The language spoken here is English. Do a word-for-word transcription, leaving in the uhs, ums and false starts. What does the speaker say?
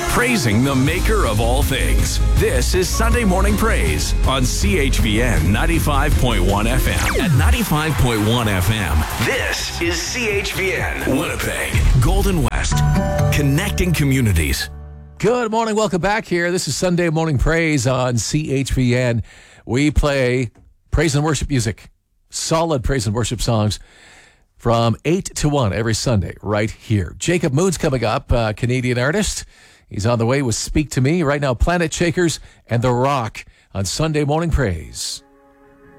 praising the maker of all things. This is Sunday Morning Praise on C H V N ninety-five point one F M. At ninety-five point one F M, this is C H V N, Winnipeg, Golden West, connecting communities. Good morning. Welcome back here. This is Sunday Morning Praise on C H V N. We play praise and worship music, solid praise and worship songs from eight to one every Sunday right here. Jacob Moon's coming up, uh, Canadian artist. He's on the way with Speak to Me. Right now, Planet Shakers and The Rock on Sunday Morning Praise.